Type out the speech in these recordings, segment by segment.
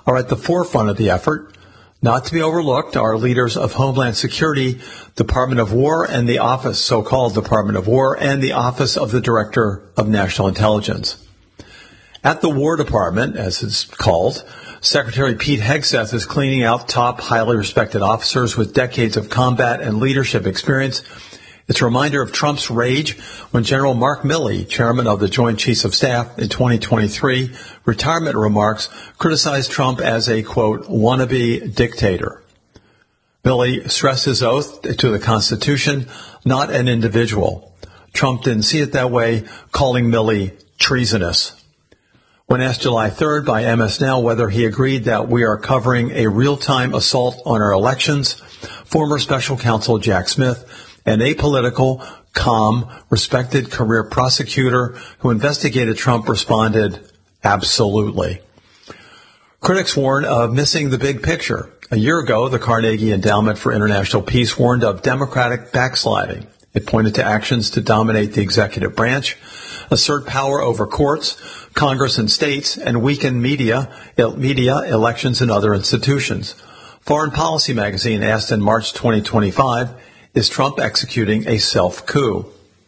are at the forefront of the effort. Not to be overlooked are leaders of Homeland Security, Department of War, and the Office, so-called Department of War, and the Office of the Director of National Intelligence. At the War Department, as it's called, Secretary Pete Hegseth is cleaning out top, highly respected officers with decades of combat and leadership experience. It's a reminder of Trump's rage when General Mark Milley, chairman of the Joint Chiefs of Staff in 2023, retirement remarks criticized Trump as a, quote, wannabe dictator. Milley stressed his oath to the Constitution, not an individual. Trump didn't see it that way, calling Milley treasonous. When asked July 3rd by MS Now whether he agreed that we are covering a real-time assault on our elections, former special counsel Jack Smith, an apolitical, calm, respected career prosecutor who investigated Trump, responded, absolutely. Critics warn of missing the big picture. A year ago, the Carnegie Endowment for International Peace warned of Democratic backsliding. It pointed to actions to dominate the executive branch, assert power over courts, Congress and states, and weaken media, elections, and other institutions. Foreign Policy magazine asked in March 2025, is Trump executing a self-coup?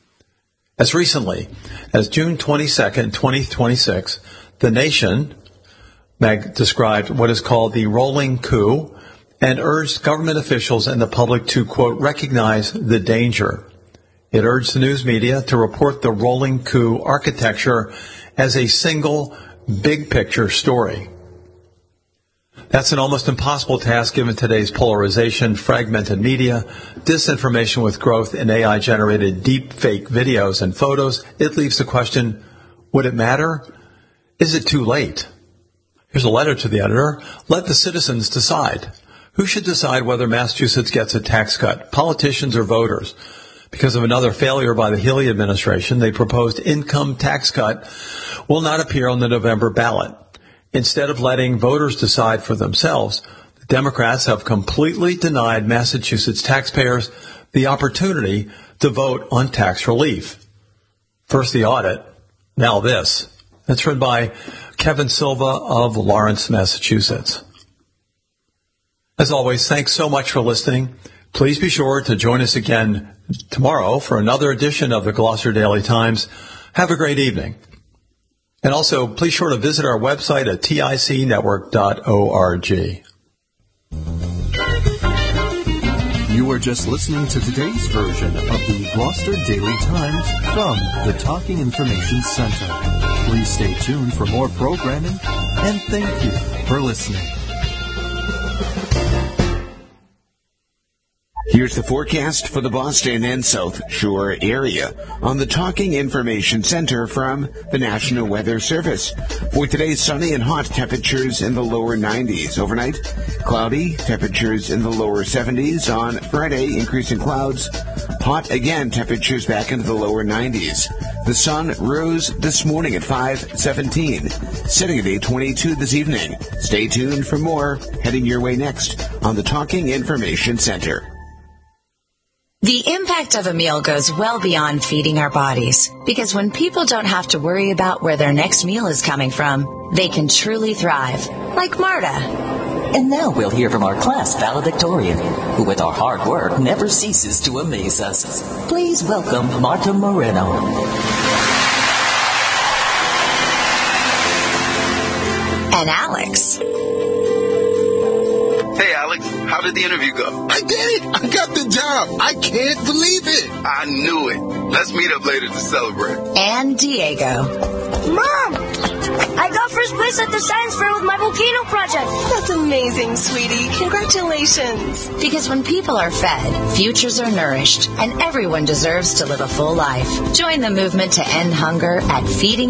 As recently as June 22nd, 2026, The Nation described what is called the rolling coup and urged government officials and the public to, quote, recognize the danger. It urged the news media to report the rolling coup architecture as a single big picture story. That's an almost impossible task given today's polarization, fragmented media, disinformation with growth in AI-generated deep fake videos and photos. It leaves the question, would it matter? Is it too late? Here's a letter to the editor. Let the citizens decide. Who should decide whether Massachusetts gets a tax cut, politicians or voters? Because of another failure by the Healey administration, the proposed income tax cut will not appear on the November ballot. Instead of letting voters decide for themselves, the Democrats have completely denied Massachusetts taxpayers the opportunity to vote on tax relief. First the audit, now this. That's written by Kevin Silva of Lawrence, Massachusetts. As always, thanks so much for listening. Please be sure to join us again tomorrow for another edition of the Gloucester Daily Times. Have a great evening. And also, please sure to visit our website at ticnetwork.org. You are just listening to today's version of the Gloucester Daily Times from the Talking Information Center. Please stay tuned for more programming, and thank you for listening. Here's the forecast for the Boston and South Shore area on the Talking Information Center from the National Weather Service. For today, sunny and hot, temperatures in the lower 90s. Overnight, cloudy, temperatures in the lower 70s. On Friday, increasing clouds. Hot again, temperatures back into the lower 90s. The sun rose this morning at 5:17, setting at 8:22 this evening. Stay tuned for more heading your way next on the Talking Information Center. The impact of a meal goes well beyond feeding our bodies, because when people don't have to worry about where their next meal is coming from, they can truly thrive, like Marta. And now we'll hear from our class valedictorian, who with our hard work never ceases to amaze us. Please welcome Marta Moreno. And Alex. Hey, Alex, how did the interview go? I did it! I got the job! I can't believe it! I knew it. Let's meet up later to celebrate. And Diego. Mom! I got first place at the science fair with my volcano project. That's amazing, sweetie. Congratulations. Because when people are fed, futures are nourished, and everyone deserves to live a full life. Join the movement to end hunger at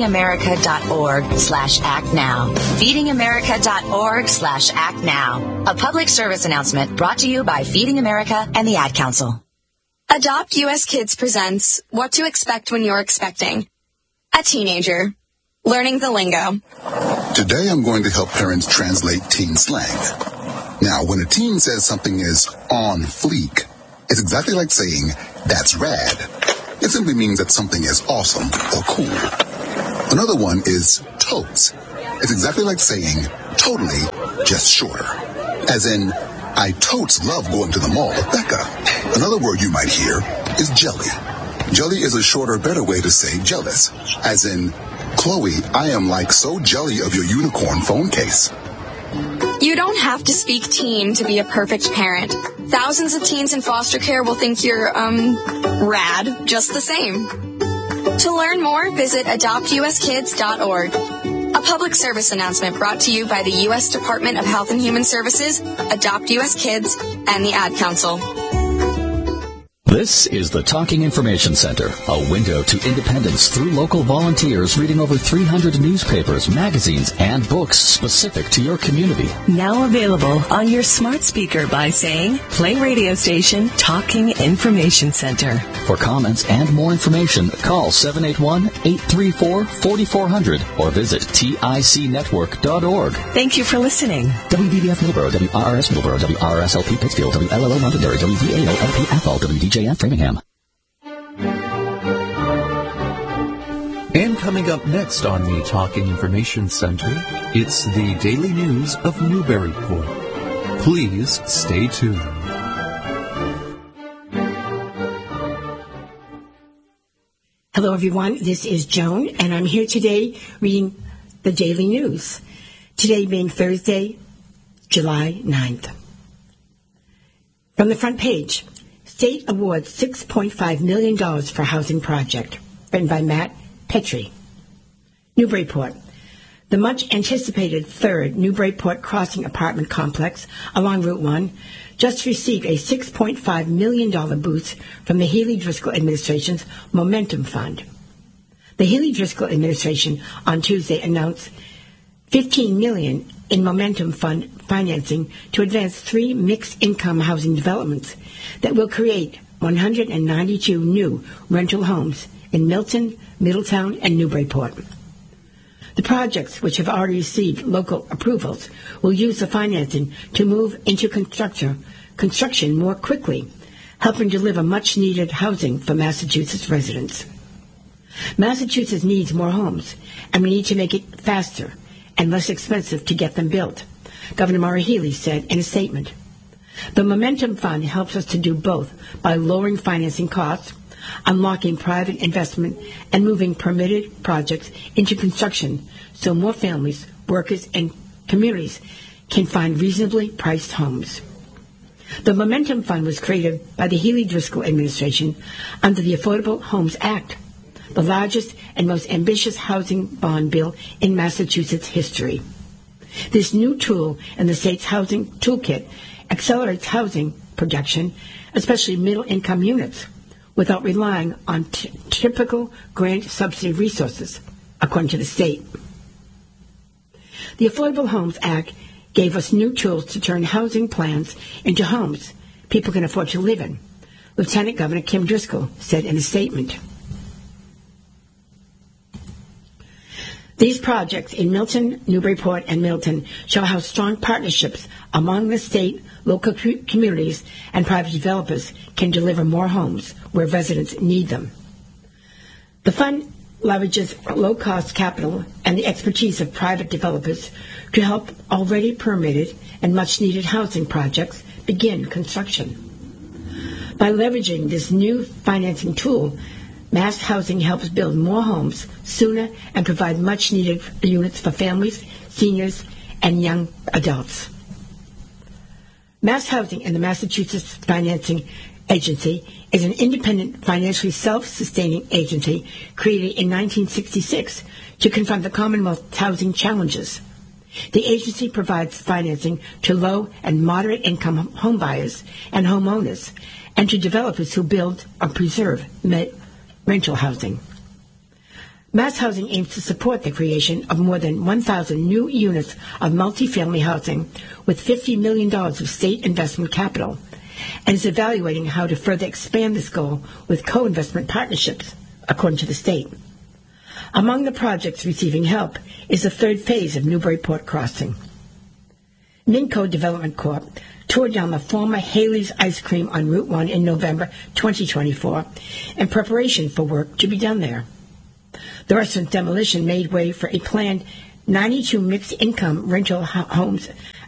feedingamerica.org/actnow. feedingamerica.org/actnow. A public service announcement brought to you by Feeding America and the Ad Council. Adopt US Kids presents What to Expect When You're Expecting. A teenager. Learning the lingo. Today I'm going to help parents translate teen slang. Now, when a teen says something is on fleek, it's exactly like saying, that's rad. It simply means that something is awesome or cool. Another one is totes. It's exactly like saying, totally just shorter. As in, I totes love going to the mall with Becca. Another word you might hear is jelly. Jelly is a shorter, better way to say jealous. As in, Chloe, I am like so jelly of your unicorn phone case. You don't have to speak teen to be a perfect parent. Thousands of teens in foster care will think you're, rad just the same. To learn more, visit adoptuskids.org. A public service announcement brought to you by the U.S. Department of Health and Human Services, Adopt U.S. Kids, and the Ad Council. This is the Talking Information Center, a window to independence through local volunteers reading over 300 newspapers, magazines, and books specific to your community. Now available on your smart speaker by saying, play radio station Talking Information Center. For comments and more information, call 781-834-4400 or visit ticnetwork.org. Thank you for listening. WBBF Middleborough, WRRS Middleborough, WRSLP Pittsfield, WLLO Londonderry, WVAO LP Athol, WDJN Framingham. And coming up next on the Talking Information Center, it's the Daily News of Newburyport. Please stay tuned. Hello, everyone. This is Joan, and I'm here today reading the Daily News. Today being Thursday, July 9th. From the front page, State awards $6.5 million for housing project, written by Matt Petrie. Newburyport. The much-anticipated third Newburyport Crossing apartment complex along Route 1 just received a $6.5 million boost from the Healey-Driscoll administration's Momentum Fund. The Healey-Driscoll administration on Tuesday announced $15 million in Momentum Fund financing to advance 3 mixed-income housing developments that will create 192 new rental homes in Milton, Middletown, and Newburyport. The projects, which have already received local approvals, will use the financing to move into construction more quickly, helping deliver much-needed housing for Massachusetts residents. Massachusetts needs more homes, and we need to make it faster and less expensive to get them built, Governor Maura Healey said in a statement. The Momentum Fund helps us to do both by lowering financing costs, unlocking private investment, and moving permitted projects into construction so more families, workers, and communities can find reasonably priced homes. The Momentum Fund was created by the Healey-Driscoll administration under the Affordable Homes Act, the largest and most ambitious housing bond bill in Massachusetts history. This new tool in the state's housing toolkit accelerates housing production, especially middle-income units, without relying on typical grant subsidy resources, according to the state. The Affordable Homes Act gave us new tools to turn housing plans into homes people can afford to live in, Lieutenant Governor Kim Driscoll said in a statement. These projects in Milton, Newburyport, and Middleton show how strong partnerships among the state, local communities, and private developers can deliver more homes where residents need them. The fund leverages low-cost capital and the expertise of private developers to help already permitted and much-needed housing projects begin construction. By leveraging this new financing tool, Mass Housing helps build more homes sooner and provide much-needed units for families, seniors, and young adults. Mass Housing and the Massachusetts Financing Agency is an independent, financially self-sustaining agency created in 1966 to confront the Commonwealth's housing challenges. The agency provides financing to low and moderate income homebuyers and homeowners, and to developers who build or preserve rental housing. Mass Housing aims to support the creation of more than 1,000 new units of multifamily housing with $50 million of state investment capital, and is evaluating how to further expand this goal with co-investment partnerships, according to the state. Among the projects receiving help is the third phase of Newburyport Crossing. Minco Development Corp. toured down the former Haley's Ice Cream on Route 1 in November 2024 in preparation for work to be done there. The restaurant's demolition made way for a planned 92 mixed-income rental homes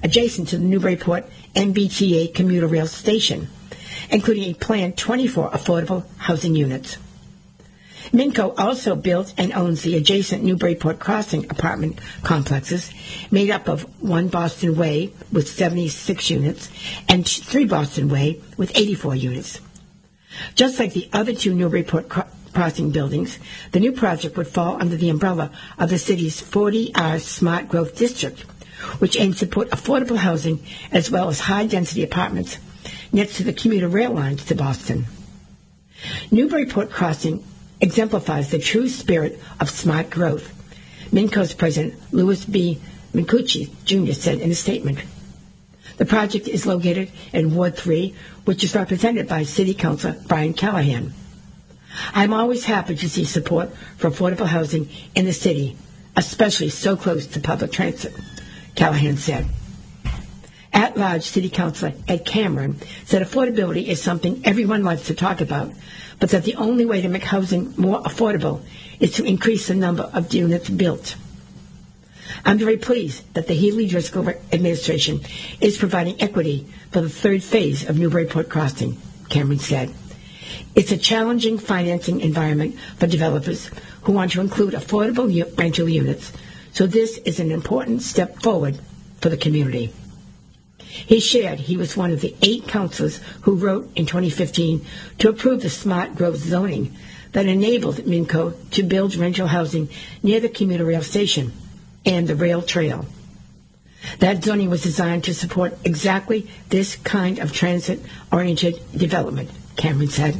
adjacent to the Newburyport MBTA commuter rail station, including a planned 24 affordable housing units. Minco also built and owns the adjacent Newburyport Crossing apartment complexes, made up of 1 Boston Way with 76 units and 3 Boston Way with 84 units. Just like the other 2 Newburyport Crossing buildings, the new project would fall under the umbrella of the city's 40R Smart Growth District, which aims to put affordable housing as well as high-density apartments next to the commuter rail lines to Boston. Newburyport Crossing exemplifies the true spirit of smart growth, Minco's president Louis B. Mincucci Jr. said in a statement. The project is located in Ward 3, which is represented by City Councilor Brian Callahan. I'm always happy to see support for affordable housing in the city, especially so close to public transit, Callahan said. At-large City Councilor Ed Cameron said affordability is something everyone likes to talk about, but that the only way to make housing more affordable is to increase the number of units built. I'm very pleased that the Healy Driscoll administration is providing equity for the 3rd phase of Newburyport Crossing, Cameron said. It's a challenging financing environment for developers who want to include affordable rental units, so this is an important step forward for the community. He shared he was one of the 8 councilors who wrote in 2015 to approve the smart growth zoning that enabled Minco to build rental housing near the commuter rail station and the rail trail. That zoning was designed to support exactly this kind of transit-oriented development, Cameron said.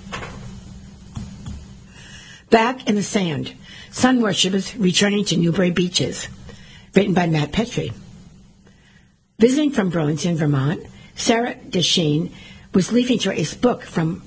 Back in the sand, sun worshippers returning to Newbury beaches, written by Matt Petrie. Visiting from Burlington, Vermont, Sarah Deshane was leafing through a book from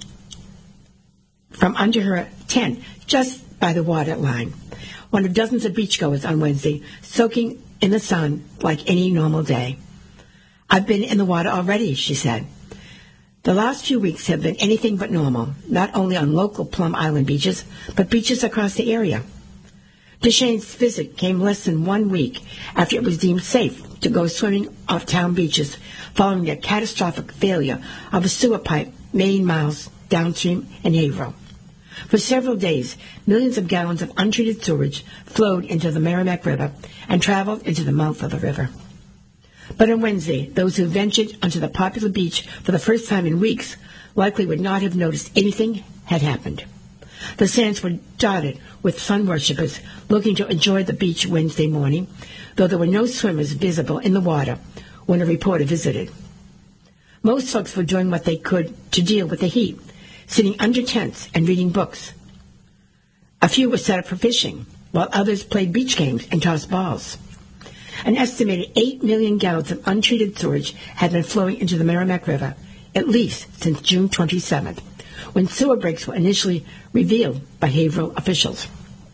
under her tent just by the water line, one of dozens of beachgoers on Wednesday, soaking in the sun like any normal day. I've been in the water already, she said. The last few weeks have been anything but normal, not only on local Plum Island beaches, but beaches across the area. Deshane's visit came less than 1 week after it was deemed safe to go swimming off town beaches following a catastrophic failure of a sewer pipe many miles downstream in Haverhill. For several days, millions of gallons of untreated sewage flowed into the Merrimack River and traveled into the mouth of the river. But on Wednesday, those who ventured onto the popular beach for the first time in weeks likely would not have noticed anything had happened. The sands were dotted with sun worshippers looking to enjoy the beach Wednesday morning, though there were no swimmers visible in the water when a reporter visited. Most folks were doing what they could to deal with the heat, sitting under tents and reading books. A few were set up for fishing, while others played beach games and tossed balls. An estimated 8 million gallons of untreated sewage had been flowing into the Merrimack River, at least since June 27th, when sewer breaks were initially revealed by Haverhill officials.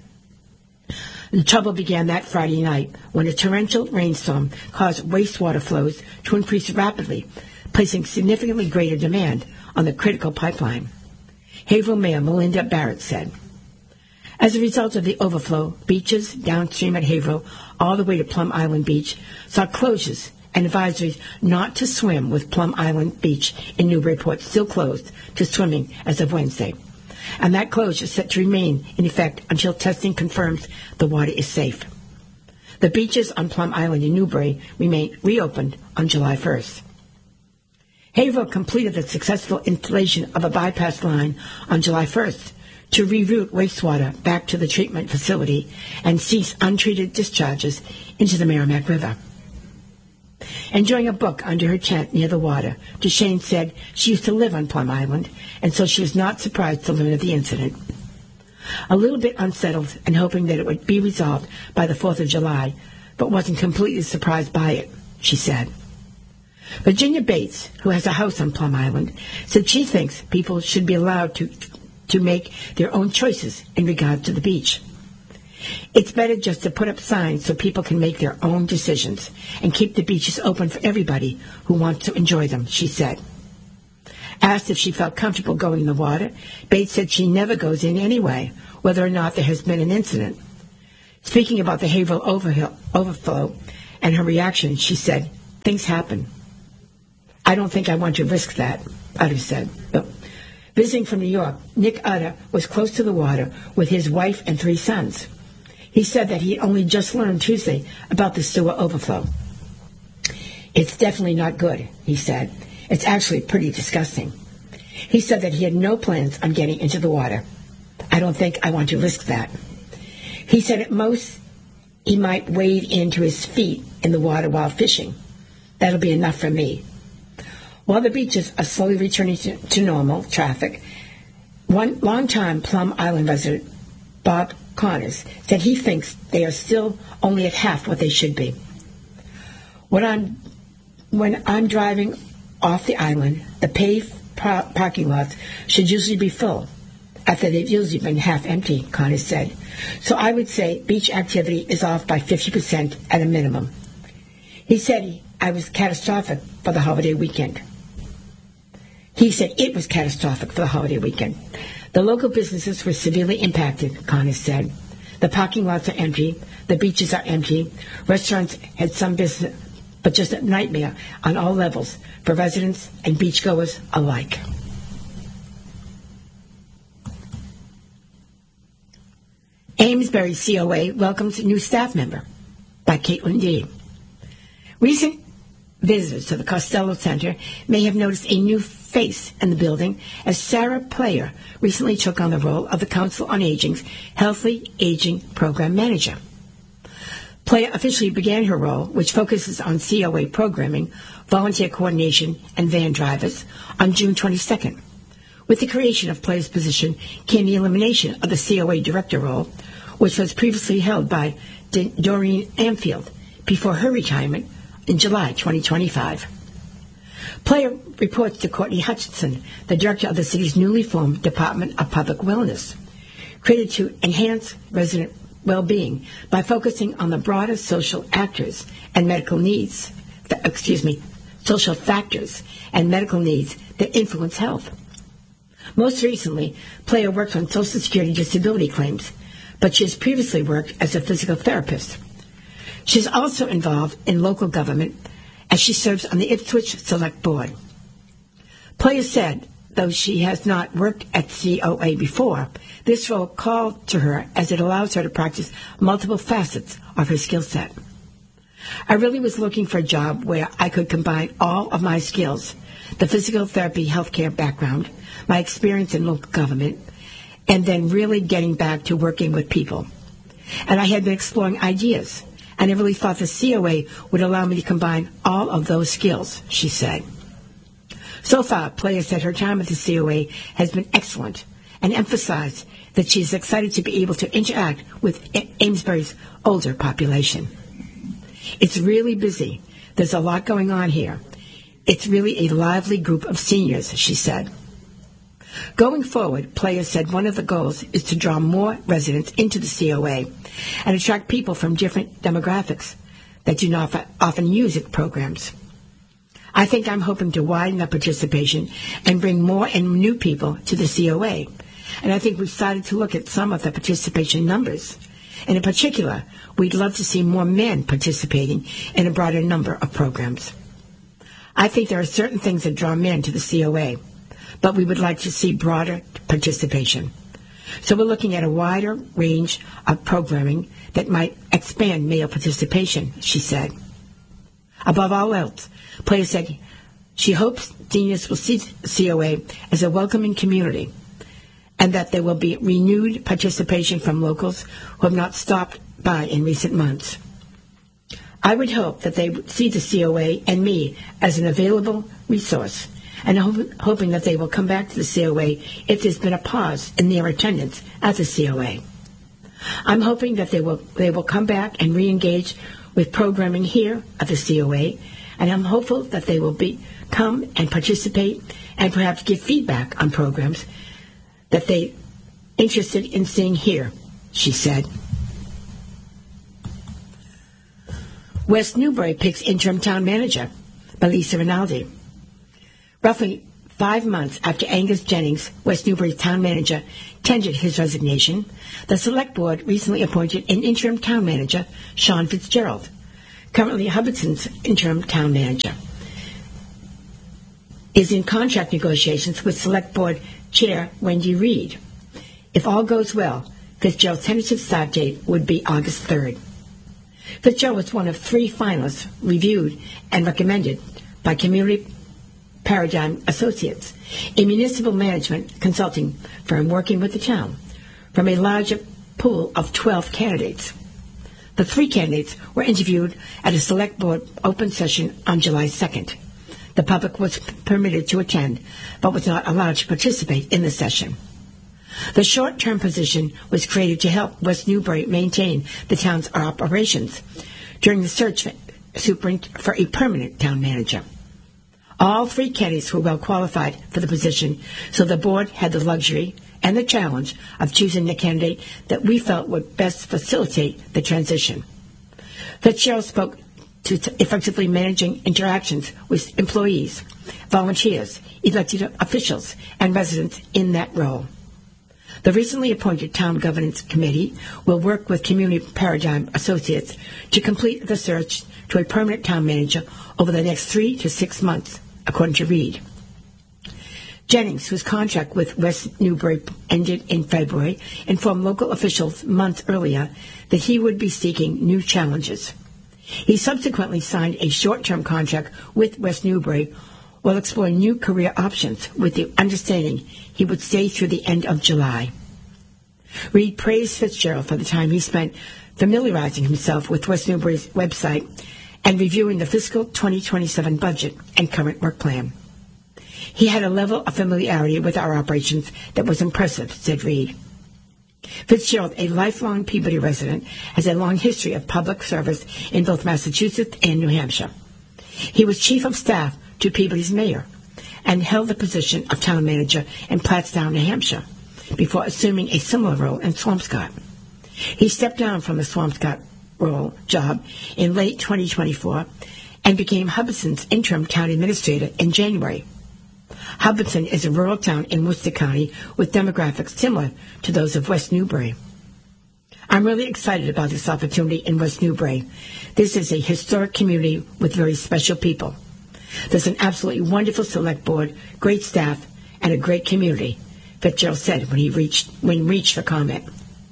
The trouble began that Friday night when a torrential rainstorm caused wastewater flows to increase rapidly, placing significantly greater demand on the critical pipeline. Haverhill Mayor Melinda Barrett said. As a result of the overflow, beaches downstream at Haverhill all the way to Plum Island Beach saw closures and advisories not to swim with Plum Island Beach in Newburyport still closed to swimming as of Wednesday. And that closure is set to remain in effect until testing confirms the water is safe. The beaches on Plum Island in Newbury remain reopened on July 1st. Haverhill completed the successful installation of a bypass line on July 1st to reroute wastewater back to the treatment facility and cease untreated discharges into the Merrimack River. Enjoying a book under her tent near the water, Deshane said she used to live on Plum Island, and so she was not surprised to learn of the incident. A little bit unsettled and hoping that it would be resolved by the 4th of July, but wasn't completely surprised by it, she said. Virginia Bates, who has a house on Plum Island, said she thinks people should be allowed to make their own choices in regard to the beach. It's better just to put up signs so people can make their own decisions and keep the beaches open for everybody who wants to enjoy them, she said. Asked if she felt comfortable going in the water, Bates said she never goes in anyway, whether or not there has been an incident. Speaking about the Haverhill overflow and her reaction, she said, Things happen. I don't think I want to risk that, Utter said. Visiting from New York, Nick Utter was close to the water with his wife and 3 sons. He said that he only just learned Tuesday about the sewer overflow. It's definitely not good, he said. It's actually pretty disgusting. He said that he had no plans on getting into the water. I don't think I want to risk that. He said at most he might wade into his feet in the water while fishing. That'll be enough for me. While the beaches are slowly returning to normal traffic, one longtime Plum Island resident, Bob Connors, said he thinks they are still only at half what they should be. When I'm driving off the island, the paved parking lots should usually be full, after they've usually been half empty, Connors said. So I would say beach activity is off by 50% at a minimum. He said I was catastrophic for the holiday weekend. He said it was catastrophic for the holiday weekend. The local businesses were severely impacted, Connors said. The parking lots are empty. The beaches are empty. Restaurants had some business, but just a nightmare on all levels for residents and beachgoers alike. Amesbury COA welcomes new staff member by Caitlin D. Recent visitors to the Costello Center may have noticed a new face in the building as Sarah Player recently took on the role of the Council on Aging's Healthy Aging Program Manager. Player officially began her role, which focuses on COA programming, volunteer coordination, and van drivers, on June 22nd. With the creation of Player's position came the elimination of the COA director role, which was previously held by Doreen Amfield before her retirement in July 2025. Player reports to Courtney Hutchinson, the director of the city's newly formed Department of Public Wellness, created to enhance resident well-being by focusing on the broader social factors and medical needs that influence health. Most recently, Player worked on Social Security disability claims, but she has previously worked as a physical therapist. She's also involved in local government as she serves on the Ipswich Select Board. Player said, though she has not worked at COA before, this role called to her as it allows her to practice multiple facets of her skill set. I really was looking for a job where I could combine all of my skills, the physical therapy healthcare background, my experience in local government, and then really getting back to working with people. And I had been exploring ideas, and I really thought the COA would allow me to combine all of those skills, she said. So far, Player said her time at the COA has been excellent and emphasized that she is excited to be able to interact with Amesbury's older population. It's really busy. There's a lot going on here. It's really a lively group of seniors, she said. Going forward, Player said one of the goals is to draw more residents into the COA and attract people from different demographics that do not often use its programs. I think I'm hoping to widen the participation and bring more and new people to the COA. And I think we've started to look at some of the participation numbers. And in particular, we'd love to see more men participating in a broader number of programs. I think there are certain things that draw men to the COA, but we would like to see broader participation. So we're looking at a wider range of programming that might expand male participation, she said. Above all else, Player said she hopes seniors will see COA as a welcoming community and that there will be renewed participation from locals who have not stopped by in recent months. I would hope that they would see the COA and me as an available resource, and hoping that they will come back to the COA if there's been a pause in their attendance at the COA. I'm hoping that they will come back and re-engage with programming here at the COA, and I'm hopeful that they will come and participate and perhaps give feedback on programs that they're interested in seeing here, she said. West Newbury picks interim town manager, Melissa Rinaldi. Roughly 5 months after Angus Jennings, West Newbury's town manager, tendered his resignation, the Select Board recently appointed an interim town manager, Sean Fitzgerald. currently Hubbardston's interim town manager, is in contract negotiations with Select Board Chair Wendy Reed. If all goes well, Fitzgerald's tentative start date would be August 3rd. Fitzgerald was one of 3 finalists reviewed and recommended by Community Paradigm Associates, a municipal management consulting firm working with the town, from a larger pool of 12 candidates. The 3 candidates were interviewed at a Select Board open session on July 2nd. The public was permitted to attend, but was not allowed to participate in the session. The short-term position was created to help West Newbury maintain the town's operations during the search for a permanent town manager. All 3 candidates were well qualified for the position, so the board had the luxury and the challenge of choosing the candidate that we felt would best facilitate the transition. Fitzgerald spoke to effectively managing interactions with employees, volunteers, elected officials, and residents in that role. The recently appointed Town Governance Committee will work with Community Paradigm Associates to complete the search to a permanent town manager over the next 3 to 6 months, according to Reed. Jennings, whose contract with West Newbury ended in February, informed local officials months earlier that he would be seeking new challenges. He subsequently signed a short-term contract with West Newbury while exploring new career options with the understanding he would stay through the end of July. Reed praised Fitzgerald for the time he spent familiarizing himself with West Newbury's website and reviewing the fiscal 2027 budget and current work plan. He had a level of familiarity with our operations that was impressive, said Reed. Fitzgerald, a lifelong Peabody resident, has a long history of public service in both Massachusetts and New Hampshire. He was chief of staff to Peabody's mayor and held the position of town manager in Plattsdown, New Hampshire, before assuming a similar role in Swampscott. He stepped down from the Swampscott job in late 2024 and became Hubbardston's interim town administrator in January. Hubbardston is a rural town in Worcester County with demographics similar to those of West Newbury. I'm really excited about this opportunity in West Newbury. This is a historic community with very special people. There's an absolutely wonderful select board, great staff, and a great community, Fitzgerald said when reached for comment.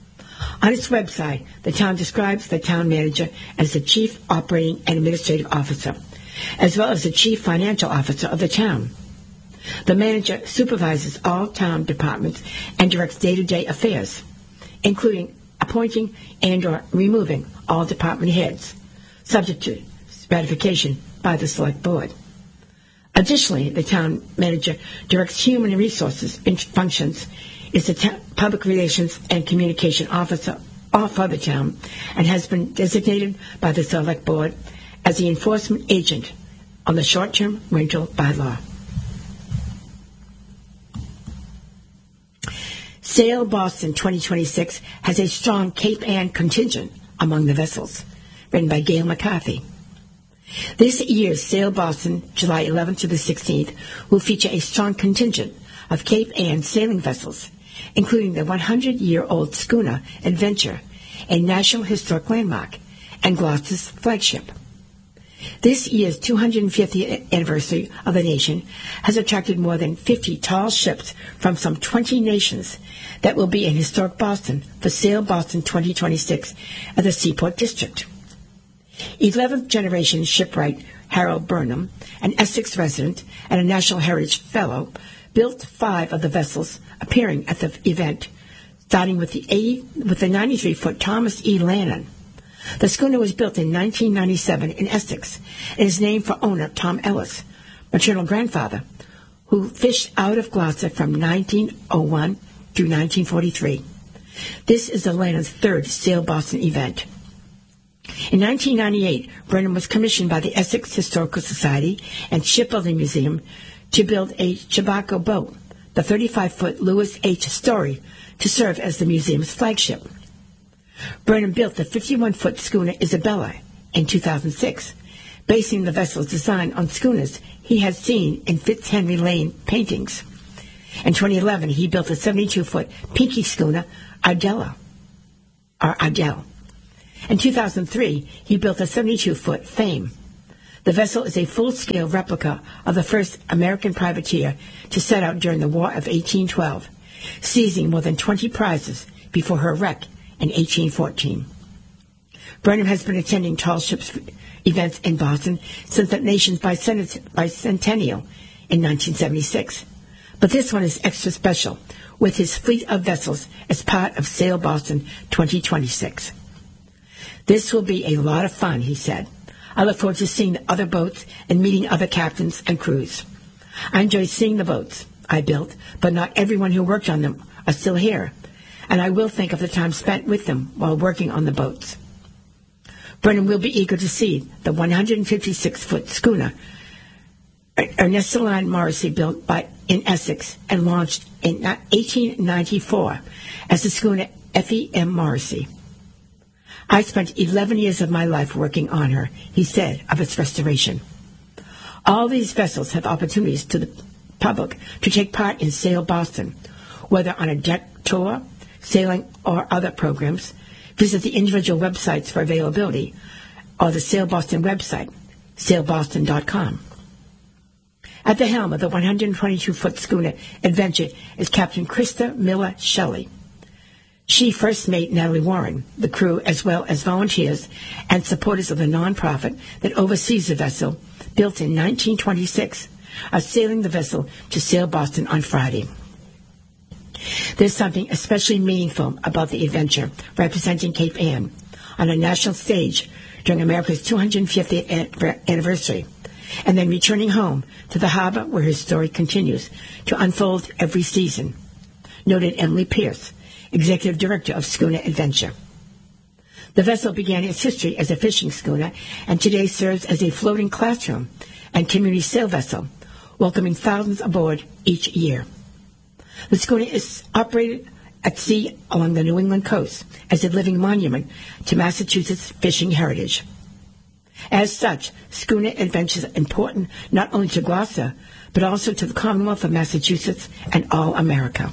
On its website, the town describes the town manager as the chief operating and administrative officer, as well as the chief financial officer of the town. The manager supervises all town departments and directs day-to-day affairs, including appointing and or removing all department heads, subject to ratification by the select board. Additionally, the town manager directs human resources functions, is the public relations and communication officer for the town, and has been designated by the select board as the enforcement agent on the short-term rental bylaw. Sail Boston 2026 has a strong Cape Ann contingent among the vessels, written by Gail McCarthy. This year's Sail Boston, July 11th to the 16th, will feature a strong contingent of Cape Ann sailing vessels, including the 100-year-old schooner Adventure, a National Historic Landmark, and Gloucester's flagship. This year's 250th anniversary of the nation has attracted more than 50 tall ships from some 20 nations that will be in historic Boston for Sail Boston 2026 at the Seaport District. 11th generation shipwright Harold Burnham, an Essex resident and a National Heritage Fellow, built 5 of the vessels appearing at the event, starting with the 93-foot Thomas E. Lannon. The schooner was built in 1997 in Essex and is named for owner Tom Ellis, maternal grandfather, who fished out of Gloucester from 1901 through 1943. This is the Lannon's 3rd Sail Boston event. In 1998, Burnham was commissioned by the Essex Historical Society and Shipbuilding Museum to build a Chabaco boat, the 35-foot Lewis H. Story, to serve as the museum's flagship. Burnham built the 51-foot schooner Isabella in 2006, basing the vessel's design on schooners he had seen in Fitzhenry Lane paintings. In 2011, he built a 72-foot Pinky schooner Ardell. In 2003, he built a 72-foot Fame. The vessel is a full-scale replica of the first American privateer to set out during the War of 1812, seizing more than 20 prizes before her wreck in 1814. Burnham has been attending tall ships events in Boston since the nation's bicentennial in 1976. But this one is extra special, with his fleet of vessels as part of Sail Boston 2026. This will be a lot of fun, he said. I look forward to seeing the other boats and meeting other captains and crews. I enjoy seeing the boats I built, but not everyone who worked on them are still here, and I will think of the time spent with them while working on the boats. Burnham will be eager to see the 156-foot schooner Ernesto Lyon Morrissey built in Essex and launched in 1894 as the schooner Effie M. Morrissey. I spent 11 years of my life working on her, he said of its restoration. All these vessels have opportunities to the public to take part in Sail Boston, whether on a deck tour, sailing, or other programs. Visit the individual websites for availability or the Sail Boston website, sailboston.com. At the helm of the 122-foot schooner Adventure is Captain Krista Miller Shelley. She first mate Natalie Warren, the crew, as well as volunteers and supporters of the nonprofit that oversees the vessel, built in 1926, are sailing the vessel to Sail Boston on Friday. There's something especially meaningful about the adventure representing Cape Ann on a national stage during America's 250th anniversary, and then returning home to the harbor where his story continues to unfold every season, noted Emily Pierce, Executive Director of Schooner Adventure. The vessel began its history as a fishing schooner and today serves as a floating classroom and community sail vessel, welcoming thousands aboard each year. The schooner is operated at sea along the New England coast as a living monument to Massachusetts fishing heritage. As such, Schooner Adventures are important not only to Gloucester, but also to the Commonwealth of Massachusetts and all America.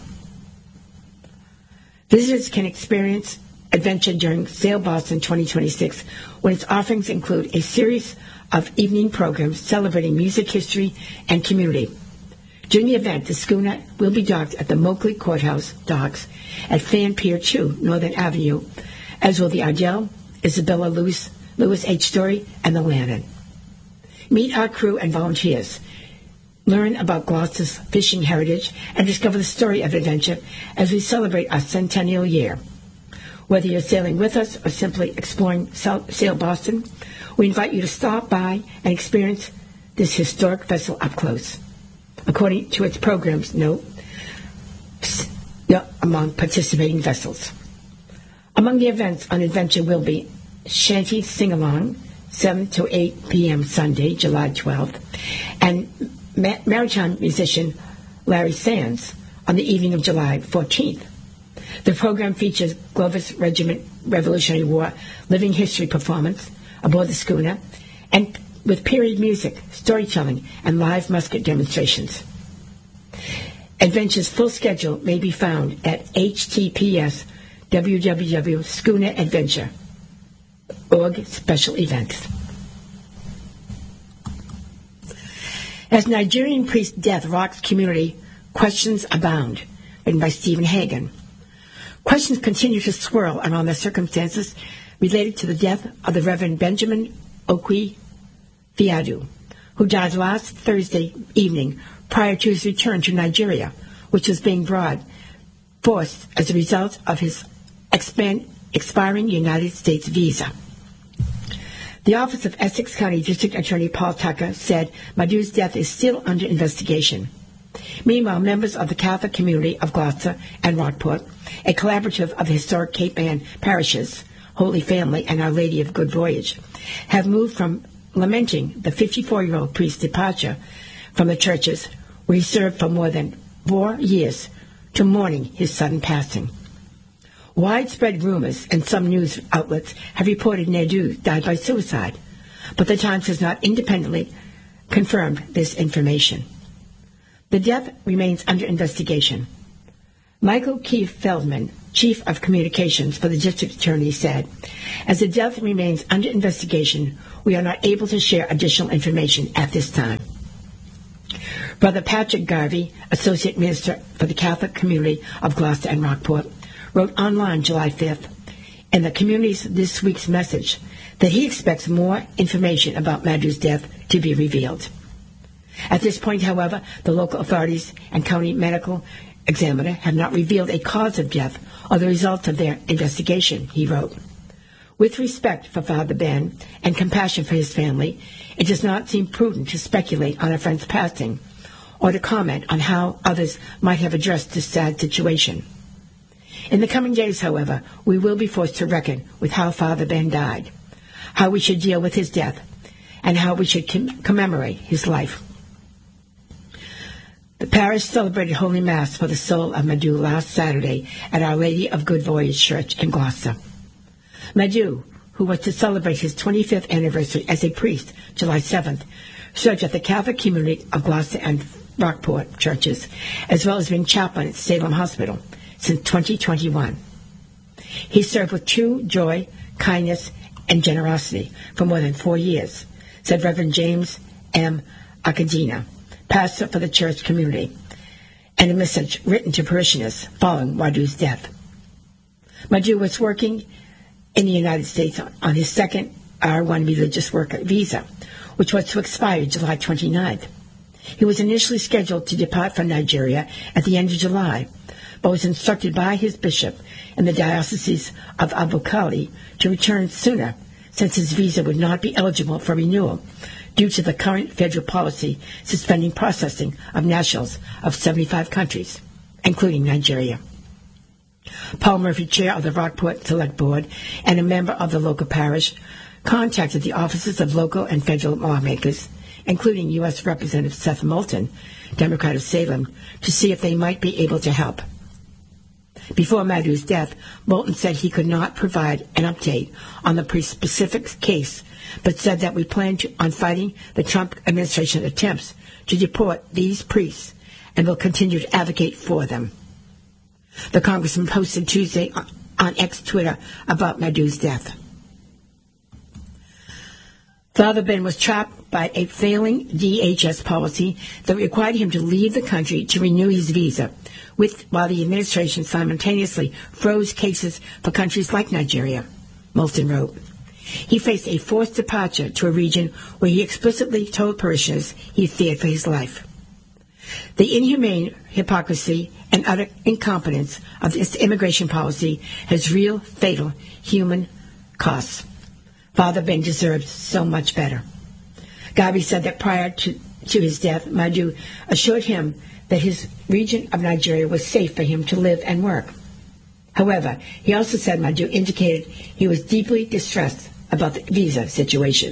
Visitors can experience adventure during Sail Boston 2026 when its offerings include a series of evening programs celebrating music history and community. During the event, the schooner will be docked at the Moakley Courthouse docks at Fan Pier 2, Northern Avenue, as will the Ardell, Isabella Lewis H. Story, and the Lannon. Meet our crew and volunteers. Learn about Gloucester's fishing heritage and discover the story of adventure as we celebrate our centennial year. Whether you're sailing with us or simply exploring Sail Boston, we invite you to stop by and experience this historic vessel up close. According to its program's note, among participating vessels. Among the events on Adventure will be Shanty Sing-Along, 7 to 8 p.m. Sunday, July 12th, and maritime musician Larry Sands on the evening of July 14th. The program features Glover's Regiment Revolutionary War living history performance aboard the schooner, and with period music, storytelling, and live musket demonstrations. Adventure's full schedule may be found at https://www.schooneradventure.org special events. As Nigerian priest death rocks community, questions abound, written by Stephen Hagan. Questions continue to swirl around the circumstances related to the death of the Reverend Benjamin Okwi Fiadu, who died last Thursday evening prior to his return to Nigeria, which was being forced as a result of his expiring United States visa. The Office of Essex County District Attorney Paul Tucker said Madu's death is still under investigation. Meanwhile, members of the Catholic community of Gloucester and Rockport, a collaborative of the historic Cape Ann parishes, Holy Family and Our Lady of Good Voyage, have moved from lamenting the 54-year-old priest's departure from the churches where he served for more than 4 years to mourning his sudden passing. Widespread rumors and some news outlets have reported Nadu died by suicide, but the Times has not independently confirmed this information. The death remains under investigation. Michael Keith Feldman, Chief of Communications for the District Attorney, said, "As the death remains under investigation, we are not able to share additional information at this time." Brother Patrick Garvey, Associate Minister for the Catholic Community of Gloucester and Rockport, wrote online July 5th in the community's This Week's Message that he expects more information about Madhu's death to be revealed. At this point, however, the local authorities and county medical examiner have not revealed a cause of death or the results of their investigation, he wrote. With respect for Father Ben and compassion for his family, it does not seem prudent to speculate on a friend's passing or to comment on how others might have addressed this sad situation. In the coming days, however, we will be forced to reckon with how Father Ben died, how we should deal with his death, and how we should commemorate his life. The parish celebrated Holy Mass for the soul of Madhu last Saturday at Our Lady of Good Voyage Church in Gloucester. Madhu, who was to celebrate his 25th anniversary as a priest July 7th, served at the Catholic Community of Gloucester and Rockport churches, as well as being chaplain at Salem Hospital since 2021. He served with true joy, kindness, and generosity for more than 4 years, said Reverend James M. Acadina, pastor for the church community, and a message written to parishioners following Madhu's death. Madhu was working in the United States on his second R1 religious worker visa, which was to expire July 29th. He was initially scheduled to depart from Nigeria at the end of July, but was instructed by his bishop in the Diocese of Abu-Khali to return sooner, since his visa would not be eligible for renewal due to the current federal policy suspending processing of nationals of 75 countries, including Nigeria. Paul Murphy, chair of the Rockport Select Board and a member of the local parish, contacted the offices of local and federal lawmakers, including U.S. Representative Seth Moulton, Democrat of Salem, to see if they might be able to help. Before Madhu's death, Moulton said he could not provide an update on the specific case, but said that we plan on fighting the Trump administration attempts to deport these priests and will continue to advocate for them. The congressman posted Tuesday on X Twitter about Madhu's death. Father Ben was trapped by a failing DHS policy that required him to leave the country to renew his visa, while the administration simultaneously froze cases for countries like Nigeria, Moulton wrote. He faced a forced departure to a region where he explicitly told parishioners he feared for his life. The inhumane hypocrisy and utter incompetence of this immigration policy has real, fatal human costs. Father Ben deserved so much better. Gabi said that prior to his death, Madhu assured him that his region of Nigeria was safe for him to live and work. However, he also said Madhu indicated he was deeply distressed about the visa situation.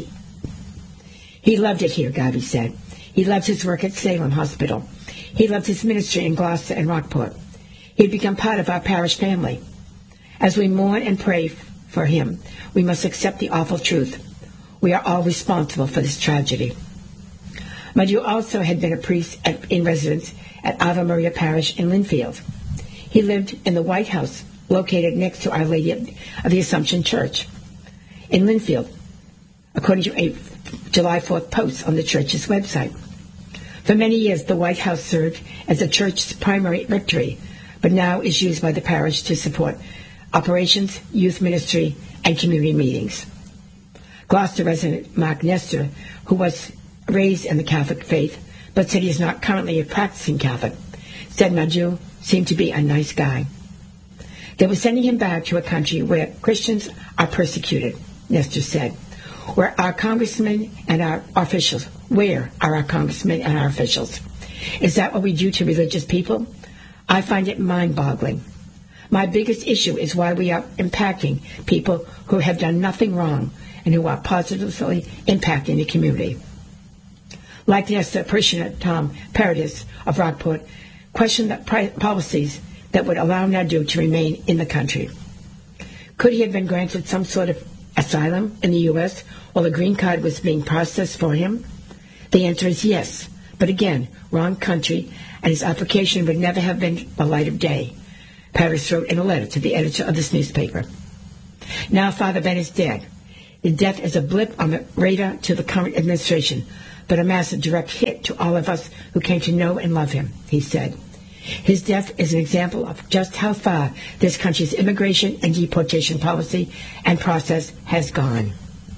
He loved it here, Gabi said. He loved his work at Salem Hospital. He loved his ministry in Gloucester and Rockport. He had become part of our parish family. As we mourn and pray for him, we must accept the awful truth. We are all responsible for this tragedy. Madhu also had been a priest in residence at Ave Maria Parish in Linfield. He lived in the White House, located next to Our Lady of the Assumption Church in Linfield, according to a July 4th post on the church's website. For many years, the White House served as the church's primary rectory, but now is used by the parish to support operations, youth ministry, and community meetings. Gloucester resident Mark Nestor, who was raised in the Catholic faith, but said he is not currently a practicing Catholic, said Madhu seemed to be a nice guy. They were sending him back to a country where Christians are persecuted, Nestor said. Where are our congressmen and our officials? Where are our congressmen and our officials? Is that what we do to religious people? I find it mind-boggling. My biggest issue is why we are impacting people who have done nothing wrong and who are positively impacting the community. Like Nestor, parishioner Tom Paradis of Rockport questioned the policies that would allow Madhu to remain in the country. Could he have been granted some sort of asylum in the U.S. while a green card was being processed for him? The answer is yes, but again, wrong country, and his application would never have been the light of day, Paris wrote in a letter to the editor of this newspaper. Now Father Ben is dead. His death is a blip on the radar to the current administration, but a massive direct hit to all of us who came to know and love him, he said. His death is an example of just how far this country's immigration and deportation policy and process has gone.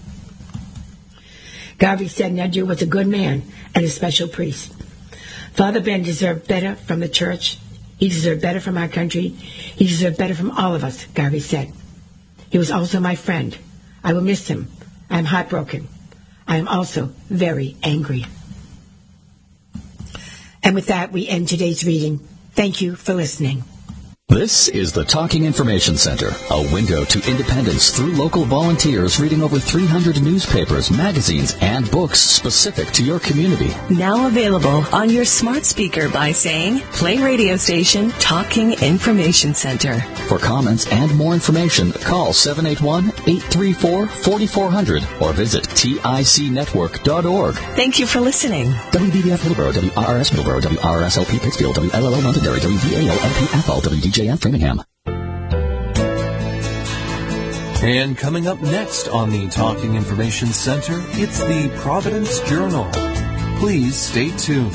Garvey said Nadu was a good man and a special priest. Father Ben deserved better from the church. He deserved better from our country. He deserved better from all of us, Garvey said. He was also my friend. I will miss him. I am heartbroken. I am also very angry. And with that, we end today's reading. Thank you for listening. This is the Talking Information Center, a window to independence through local volunteers reading over 300 newspapers, magazines, and books specific to your community. Now available on your smart speaker by saying, play radio station Talking Information Center. For comments and more information, call 781-834-4400 or visit ticnetwork.org. Thank you for listening. WBBF Middleborough, WRRS Middleborough, WRSLP Pittsfield, WLLO Londonderry, WVALLP Athol, WDJF Framingham. And coming up next on the Talking Information Center, it's the Providence Journal. Please stay tuned.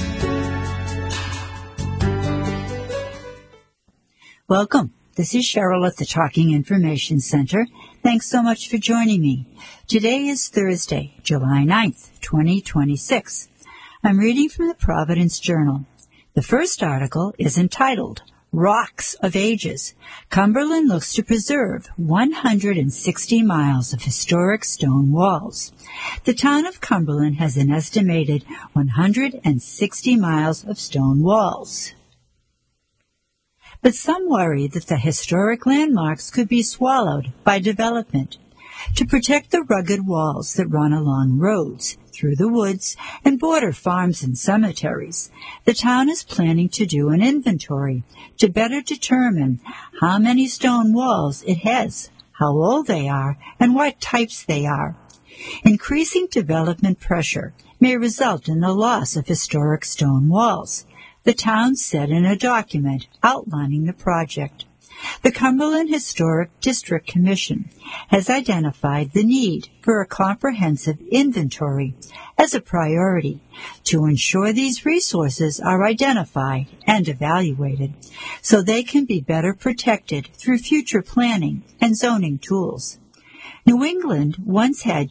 Welcome. This is Cheryl at the Talking Information Center. Thanks so much for joining me. Today is Thursday, July 9th, 2026. I'm reading from the Providence Journal. The first article is entitled, Rocks of Ages. Cumberland looks to preserve 160 miles of historic stone walls. The town of Cumberland has an estimated 160 miles of stone walls. But some worry that the historic landmarks could be swallowed by development. To protect the rugged walls that run along roads, through the woods, and border farms and cemeteries, the town is planning to do an inventory to better determine how many stone walls it has, how old they are, and what types they are. Increasing development pressure may result in the loss of historic stone walls, the town said in a document outlining the project. The Cumberland Historic District Commission has identified the need for a comprehensive inventory as a priority to ensure these resources are identified and evaluated so they can be better protected through future planning and zoning tools. New England once had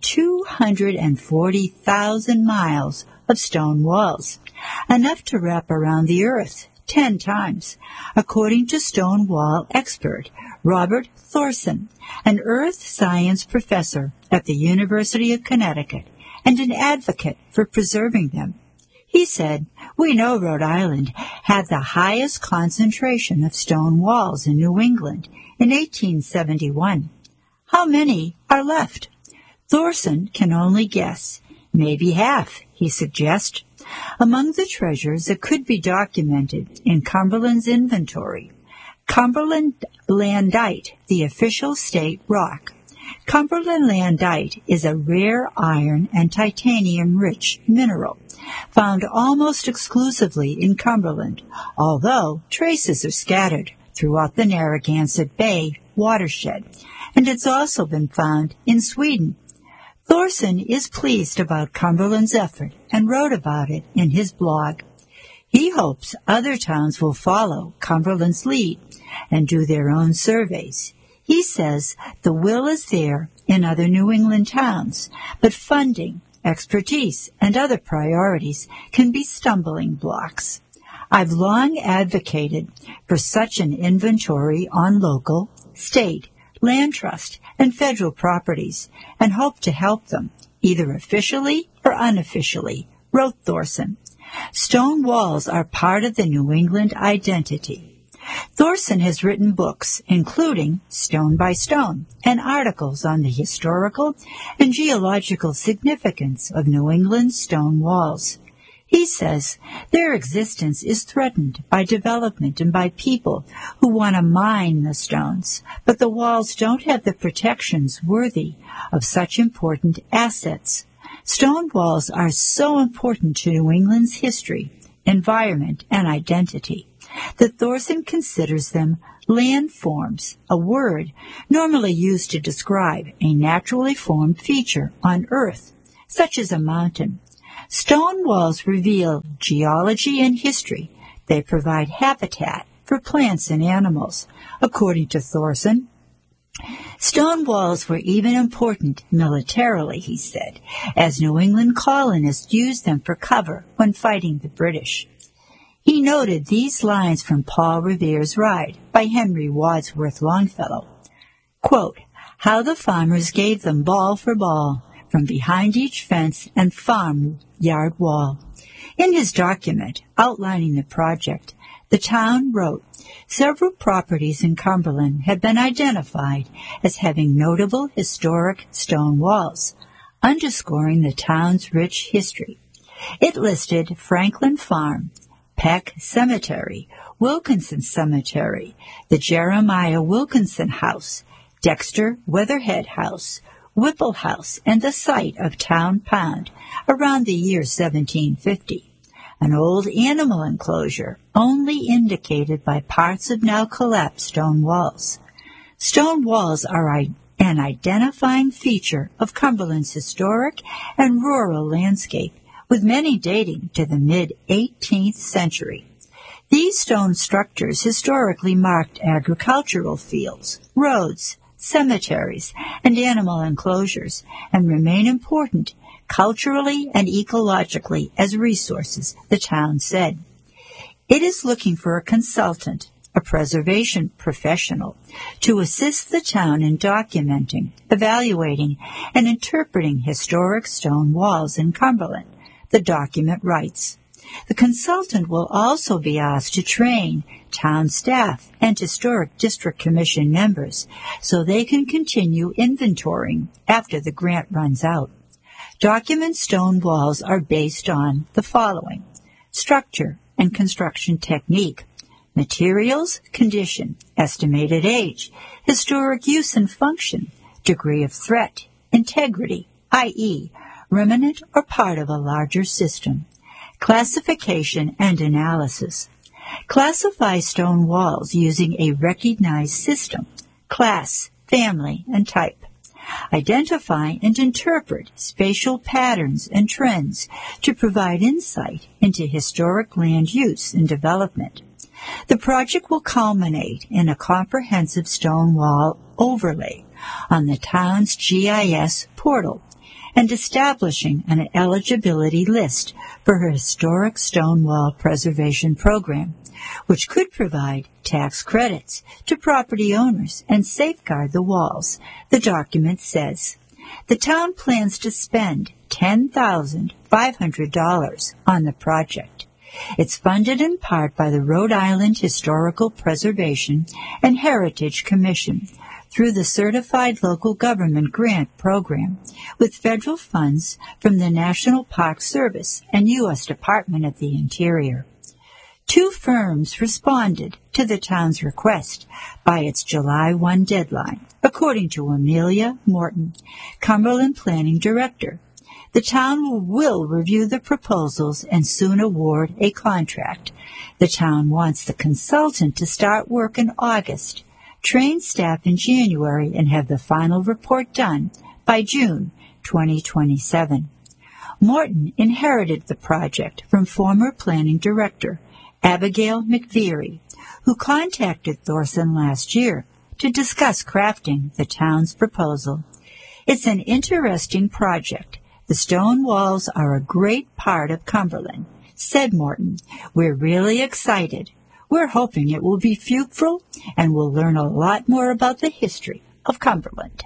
240,000 miles of stone walls, enough to wrap around the earth 10 times, according to stone wall expert Robert Thorson, an earth science professor at the University of Connecticut and an advocate for preserving them. He said, "We know Rhode Island had the highest concentration of stone walls in New England in 1871. How many are left?" Thorson can only guess. Maybe half, he suggests. Among the treasures that could be documented in Cumberland's inventory, Cumberland Landite, the official state rock. Cumberland Landite is a rare iron and titanium-rich mineral found almost exclusively in Cumberland, although traces are scattered throughout the Narragansett Bay watershed, and it's also been found in Sweden. Thorson is pleased about Cumberland's effort and wrote about it in his blog. He hopes other towns will follow Cumberland's lead and do their own surveys. He says the will is there in other New England towns, but funding, expertise, and other priorities can be stumbling blocks. I've long advocated for such an inventory on local, state, land trust, and federal properties, and hope to help them, either officially or unofficially, wrote Thorson. Stone walls are part of the New England identity. Thorson has written books, including Stone by Stone, and articles on the historical and geological significance of New England's stone walls. He says their existence is threatened by development and by people who want to mine the stones, but the walls don't have the protections worthy of such important assets. Stone walls are so important to New England's history, environment, and identity. that Thorson considers them landforms, a word normally used to describe a naturally formed feature on Earth, such as a mountain. Stone walls reveal geology and history. They provide habitat for plants and animals. According to Thorson, stone walls were even important militarily, he said, as New England colonists used them for cover when fighting the British. He noted these lines from Paul Revere's Ride by Henry Wadsworth Longfellow. Quote, "How the farmers gave them ball for ball from behind each fence and farmyard wall." In his document outlining the project, the town wrote, "Several properties in Cumberland have been identified as having notable historic stone walls, underscoring the town's rich history." It listed Franklin Farm, Peck Cemetery, Wilkinson Cemetery, the Jeremiah Wilkinson House, Dexter Weatherhead House, Whipple House, and the site of Town Pond around the year 1750. An old animal enclosure only indicated by parts of now collapsed stone walls. Stone walls are an identifying feature of Cumberland's historic and rural landscape, with many dating to the mid-18th century. These stone structures historically marked agricultural fields, roads, cemeteries, and animal enclosures, and remain important culturally and ecologically as resources, the town said. It is looking for a consultant, a preservation professional, to assist the town in documenting, evaluating, and interpreting historic stone walls in Cumberland, the document writes. The consultant will also be asked to train town staff and historic district commission members so they can continue inventorying after the grant runs out. Document stone walls are based on the following: structure and construction technique, materials, condition, estimated age, historic use and function, degree of threat, integrity, i.e., remnant or part of a larger system, classification and analysis. Classify stone walls using a recognized system, class, family, and type. Identify and interpret spatial patterns and trends to provide insight into historic land use and development. The project will culminate in a comprehensive stone wall overlay on the town's GIS portal and establishing an eligibility list for her historic stone wall preservation program, which could provide tax credits to property owners and safeguard the walls, the document says. The town plans to spend $10,500 on the project. It's funded in part by the Rhode Island Historical Preservation and Heritage Commission through the Certified Local Government Grant Program, with federal funds from the National Park Service and U.S. Department of the Interior. 2 firms responded to the town's request by its July 1 deadline, according to Amelia Morton, Cumberland Planning Director. The town will review the proposals and soon award a contract. The town wants the consultant to start work in August, train staff in January, and have the final report done by June 2027. Morton inherited the project from former planning director Abigail McVeary, who contacted Thorson last year to discuss crafting the town's proposal. It's an interesting project. The stone walls are a great part of Cumberland, said Morton. We're really excited. We're hoping it will be fruitful and we'll learn a lot more about the history of Cumberland.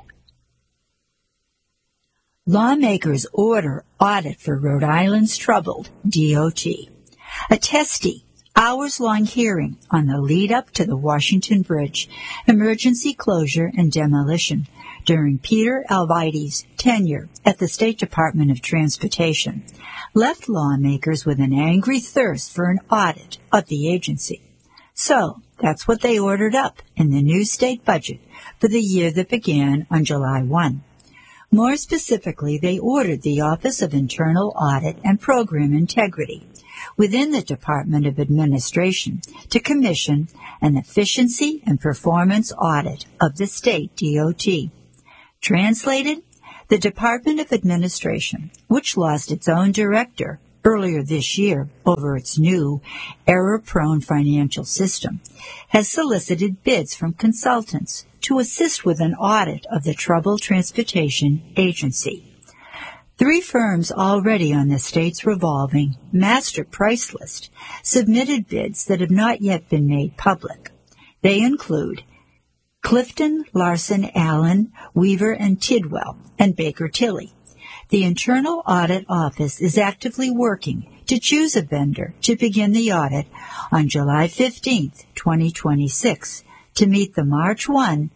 Lawmakers order audit for Rhode Island's troubled DOT. A testy, hours-long hearing on the lead-up to the Washington Bridge emergency closure and demolition during Peter Alvite's tenure at the State Department of Transportation left lawmakers with an angry thirst for an audit of the agency. So that's what they ordered up in the new state budget for the year that began on July 1. More specifically, they ordered the Office of Internal Audit and Program Integrity within the Department of Administration to commission an efficiency and performance audit of the state DOT. Translated, the Department of Administration, which lost its own director earlier this year over its new error-prone financial system, has solicited bids from consultants to assist with an audit of the Troubled Transportation Agency. 3 firms already on the state's revolving master price list submitted bids that have not yet been made public. They include Clifton, Larson, Allen, Weaver, and Tidwell, and Baker Tilly. The Internal Audit Office is actively working to choose a vendor to begin the audit on July 15, 2026, to meet the March 1,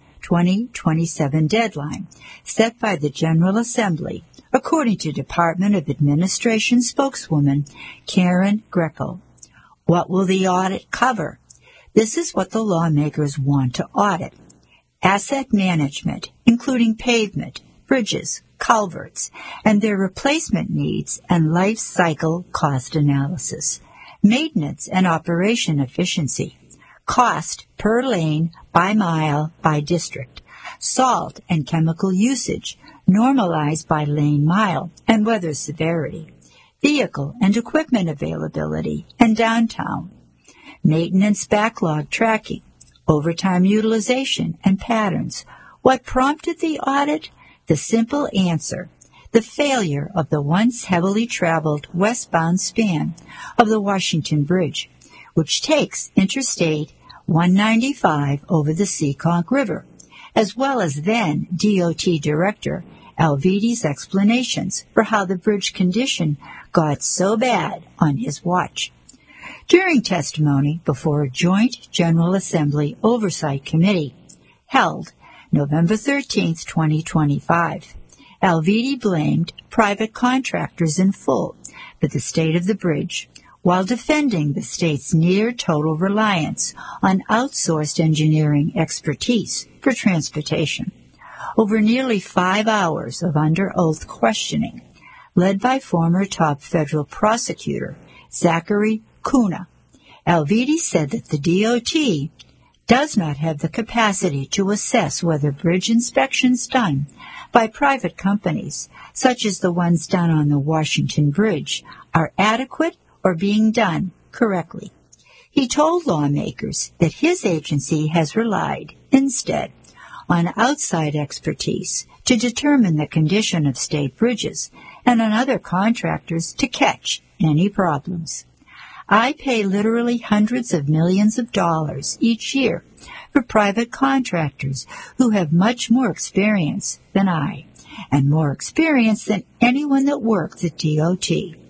2027 deadline set by the General Assembly, according to Department of Administration spokeswoman Karen Greco. What will the audit cover? This is what the lawmakers want to audit. Asset management, including pavement, bridges, culverts, and their replacement needs and life cycle cost analysis. Maintenance and operation efficiency. Cost per lane, by mile, by district. Salt and chemical usage, normalized by lane mile and weather severity. Vehicle and equipment availability and downtime. Maintenance backlog tracking. Overtime utilization and patterns. What prompted the audit? The simple answer: the failure of the once heavily traveled westbound span of the Washington Bridge, which takes Interstate 195 over the Seekonk River, as well as then DOT Director Alvidi's explanations for how the bridge condition got so bad on his watch. During testimony before a joint General Assembly Oversight Committee held November 13, 2025, Alvidi blamed private contractors in full for the state of the bridge, while defending the state's near-total reliance on outsourced engineering expertise for transportation. Over nearly 5 hours of under-oath questioning, led by former top federal prosecutor Zachary Kuna, Alvidi said that the DOT does not have the capacity to assess whether bridge inspections done by private companies, such as the ones done on the Washington Bridge, are adequate or being done correctly. He told lawmakers that his agency has relied, instead, on outside expertise to determine the condition of state bridges and on other contractors to catch any problems. I pay literally hundreds of millions of dollars each year for private contractors who have much more experience than I, and more experience than anyone that works at DOT,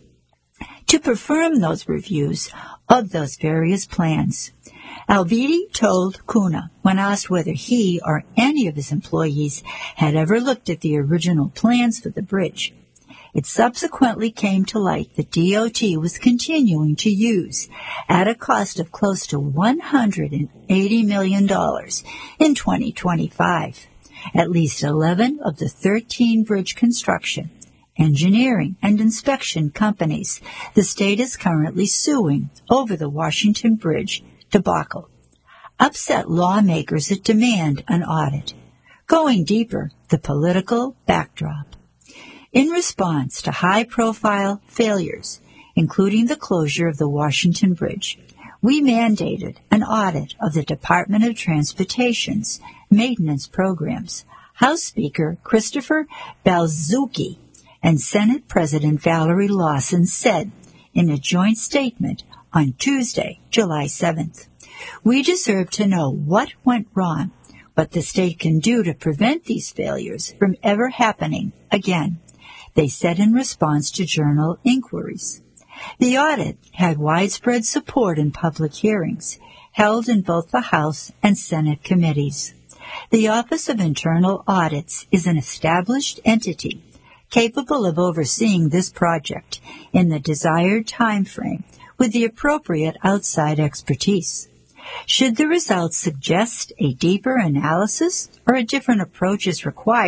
to perform those reviews of those various plans. Alvidi told Kuna, when asked whether he or any of his employees had ever looked at the original plans for the bridge, it subsequently came to light that DOT was continuing to use, at a cost of close to $180 million in 2025, at least 11 of the 13 bridge construction, engineering, and inspection companies the state is currently suing over the Washington Bridge debacle, upset lawmakers that demand an audit. Going deeper, the political backdrop. In response to high-profile failures, including the closure of the Washington Bridge, we mandated an audit of the Department of Transportation's maintenance programs. House Speaker Christopher Balzucki and Senate President Valerie Lawson said in a joint statement on Tuesday, July 7th, "We deserve to know what went wrong, what the state can do to prevent these failures from ever happening again," they said in response to journal inquiries. The audit had widespread support in public hearings held in both the House and Senate committees. The Office of Internal Audits is an established entity capable of overseeing this project in the desired time frame with the appropriate outside expertise. Should the results suggest a deeper analysis or a different approach is required,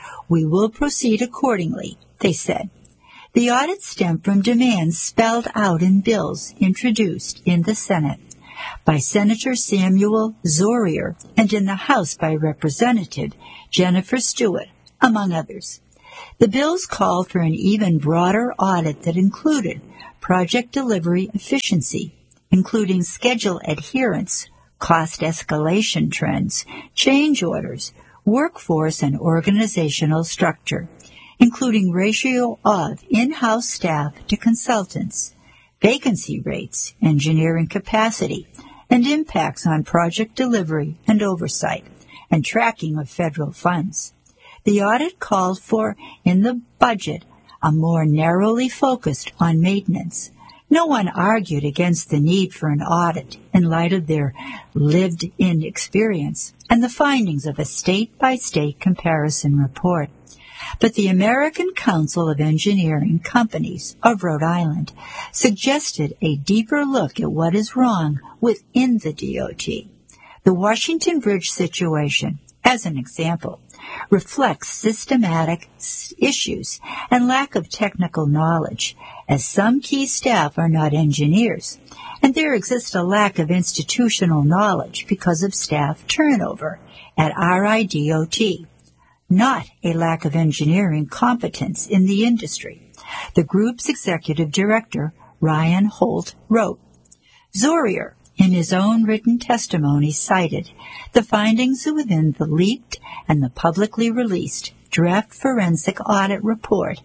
We will proceed accordingly, they said. The audit stemmed from demands spelled out in bills introduced in the Senate by Senator Samuel Zorier and in the House by Representative Jennifer Stewart, among others. The bills called for an even broader audit that included project delivery efficiency, including schedule adherence, cost escalation trends, change orders, workforce and organizational structure, including ratio of in-house staff to consultants, vacancy rates, engineering capacity, and impacts on project delivery and oversight, and tracking of federal funds. The audit called for, in the budget, a more narrowly focused on maintenance. No one argued against the need for an audit in light of their lived-in experience and the findings of a state-by-state comparison report. But the American Council of Engineering Companies of Rhode Island suggested a deeper look at what is wrong within the DOT. The Washington Bridge situation, as an example, reflects systematic issues and lack of technical knowledge, as some key staff are not engineers, and there exists a lack of institutional knowledge because of staff turnover at RIDOT, not a lack of engineering competence in the industry. The group's executive director, Ryan Holt, wrote, Zorier, in his own written testimony, cited the findings within the leaked and the publicly released draft forensic audit report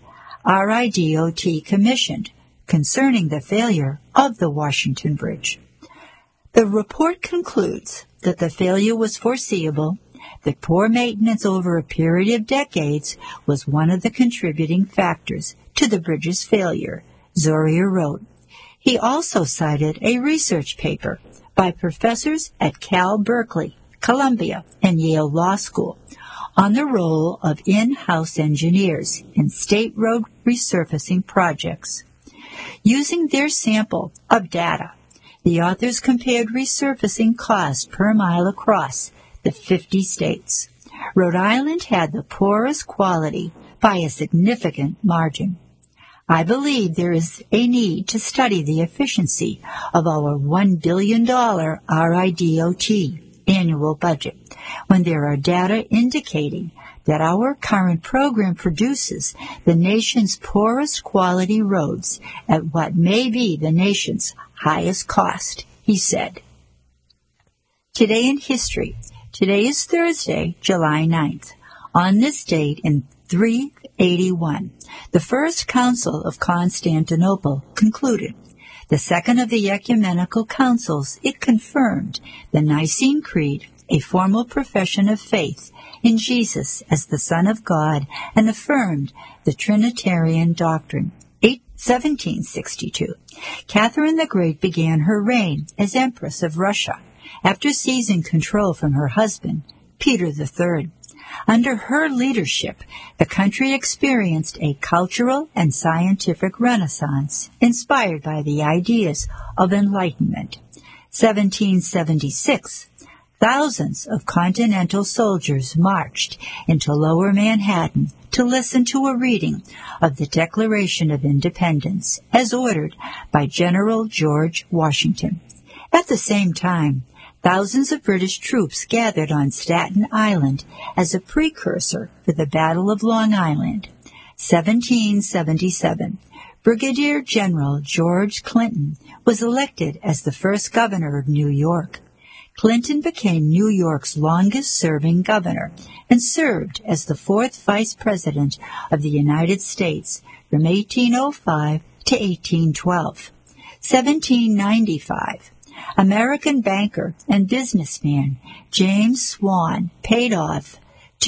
RIDOT commissioned concerning the failure of the Washington Bridge. The report concludes that the failure was foreseeable, that poor maintenance over a period of decades was one of the contributing factors to the bridge's failure, Zorier wrote. He also cited a research paper by professors at Cal Berkeley, Columbia, and Yale Law School on the role of in-house engineers in state road resurfacing projects. Using their sample of data, the authors compared resurfacing costs per mile across the 50 states. Rhode Island had the poorest quality by a significant margin. I believe there is a need to study the efficiency of our $1 billion RIDOT annual budget when there are data indicating that our current program produces the nation's poorest quality roads at what may be the nation's highest cost, he said. Today in history. Today is Thursday, July 9th. On this date in 381, the First Council of Constantinople concluded. The second of the ecumenical councils, it confirmed the Nicene Creed, a formal profession of faith in Jesus as the Son of God, and affirmed the Trinitarian doctrine. 1762. Catherine the Great began her reign as Empress of Russia after seizing control from her husband, Peter III. Under her leadership, the country experienced a cultural and scientific renaissance inspired by the ideas of enlightenment. 1776. Thousands of Continental soldiers marched into Lower Manhattan to listen to a reading of the Declaration of Independence as ordered by General George Washington. At the same time, thousands of British troops gathered on Staten Island as a precursor for the Battle of Long Island. 1777. Brigadier General George Clinton was elected as the first governor of New York. Clinton became New York's longest-serving governor and served as the fourth vice president of the United States from 1805 to 1812. 1795. American banker and businessman James Swan paid off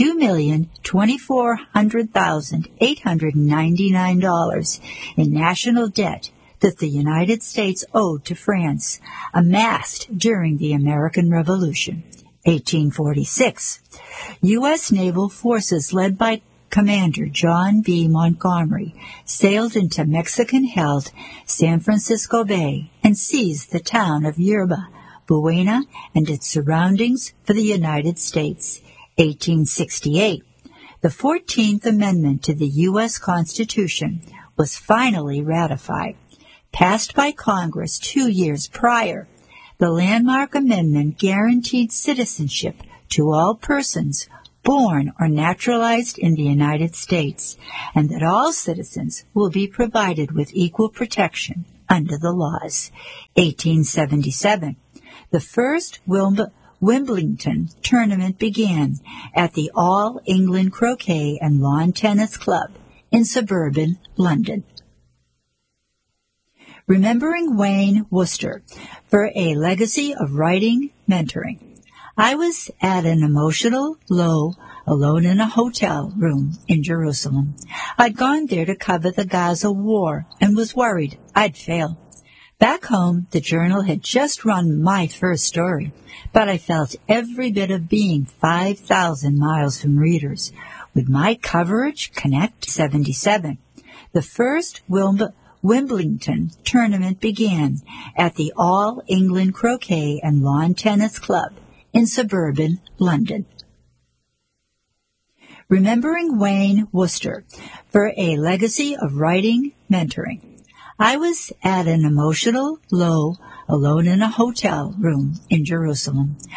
$2,2400,899 in national debt that the United States owed to France, amassed during the American Revolution. 1846. U.S. naval forces led by Commander John B. Montgomery sailed into Mexican-held San Francisco Bay and seized the town of Yerba Buena and its surroundings for the United States. 1868. The 14th Amendment to the U.S. Constitution was finally ratified. Passed by Congress 2 years prior, the landmark amendment guaranteed citizenship to all persons born or naturalized in the United States, and that all citizens will be provided with equal protection under the laws. 1877. The first Wimbledon tournament began at the All England Croquet and Lawn Tennis Club in suburban London. Remembering Wayne Worcester for a legacy of writing mentoring. I was at an emotional low, alone in a hotel room in Jerusalem. I'd gone there to cover the Gaza war and was worried I'd fail. Back home, the Journal had just run my first story, but I felt every bit of being 5,000 miles from readers. Would my coverage connect? 77. The first Wimbledon tournament began at the All England Croquet and Lawn Tennis Club in suburban London. Remembering Wayne Worcester for a legacy of writing mentoring. I was at an emotional low, alone in a hotel room in Jerusalem.